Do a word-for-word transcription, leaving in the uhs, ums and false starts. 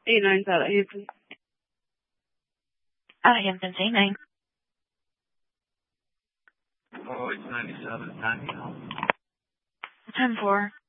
eight nine's out of Hampton. Out of Hampton, eight nine. Oh, it's ninety-seven, ninety. ten four.